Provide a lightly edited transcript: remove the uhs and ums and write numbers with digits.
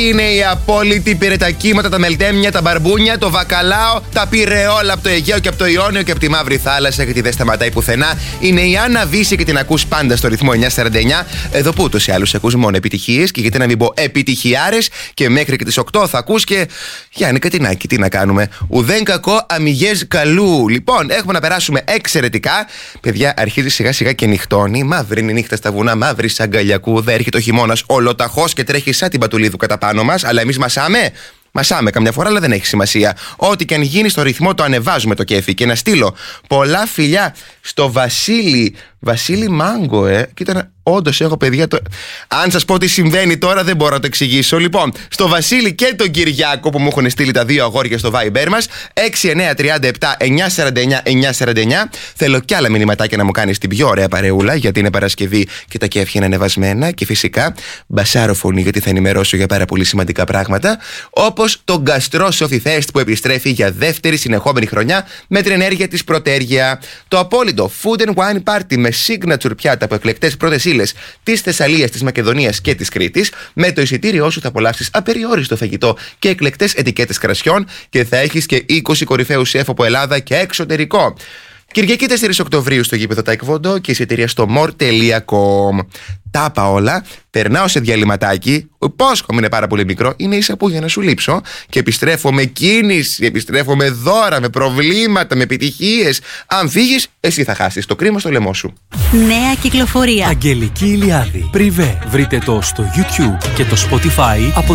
Είναι η απόλυτη πυρετακύματα, τα μελτέμια, τα μπαρμπούνια, το βακαλάο, τα πυρεόλα από το Αιγαίο και από το Ιόνιο και από τη Μαύρη Θάλασσα, γιατί δεν σταματάει πουθενά. Είναι η Άννα Βύση και την ακούς πάντα στο ρυθμό 949. Εδώ που ούτως ή άλλως ακούς μόνο επιτυχίες, και γιατί να μην πω επιτυχιάρες, και μέχρι και τις 8 θα ακούς και Γιάννη Κατινάκη. Τι να κάνουμε. Ουδέν κακό αμυγές καλού. Λοιπόν, έχουμε να περάσουμε εξαιρετικά. Παιδιά, αρχίζει σιγά σιγά και νυχτώνει. Μαύρη είναι η νύχτα στα βουνά, μαύρη σαν γκαλιακούδα. Έρχεται ο χειμώνας ολοταχώς και τρέχει σαν την Πατουλίδου κατά πάνω μας. Αλλά εμείς μασάμε. Μασάμε καμιά φορά, αλλά δεν έχει σημασία. Ό,τι και αν γίνει στο ρυθμό το ανεβάζουμε το κέφι. Και να στείλω πολλά φιλιά στο Βασίλη Μάγκο, Κοίτα, όντως έχω παιδιά. Αν σας πω τι συμβαίνει τώρα, δεν μπορώ να το εξηγήσω. Λοιπόν, στο Βασίλη και τον Κυριάκο που μου έχουν στείλει τα δύο αγόρια στο Viber μας, 6937-949-949. Θέλω κι άλλα μηνυματάκια να μου κάνεις την πιο ωραία παρεούλα, γιατί είναι Παρασκευή και τα κέφια είναι ανεβασμένα. Και φυσικά μπασάρο φωνή, γιατί θα ενημερώσω για πάρα πολύ σημαντικά πράγματα. Όπως το Gastro Sofi Fest που επιστρέφει για δεύτερη συνεχόμενη χρονιά με την ενέργεια της πρωτέργεια. Το απόλυτο Food and Wine Party με signature πιάτα από εκλεκτές πρώτες ύλες της Θεσσαλίας, της Μακεδονίας και της Κρήτης. Με το εισιτήριό σου θα απολαύσεις απεριόριστο φαγητό και εκλεκτές ετικέτες κρασιών και θα έχεις και 20 κορυφαίους σεφ από Ελλάδα και εξωτερικό. Κυριακή 4 Οκτωβρίου στο γήπεδο Taekwondo και εισιτήρια στο more.com. Τα είπα όλα, περνάω σε διαλυματάκι. Ο υπόσχομαι είναι πάρα πολύ μικρό, είναι ίσα που για να σου λείψω. Και επιστρέφω με κίνηση, επιστρέφω με δώρα, με προβλήματα, με επιτυχίες. Αν φύγεις, εσύ θα χάσεις το κρίμα στο λαιμό σου. Νέα κυκλοφορία. Αγγελική Ηλιάδη. Πριβέ. Βρείτε το στο YouTube και το Spotify από